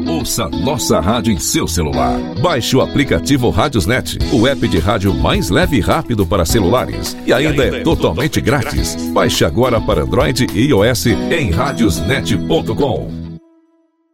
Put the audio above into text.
Ouça nossa rádio em seu celular. Baixe o aplicativo Radiosnet, o app de rádio mais leve e rápido para celulares. E ainda é totalmente grátis. Baixe agora para Android e iOS em radiosnet.com.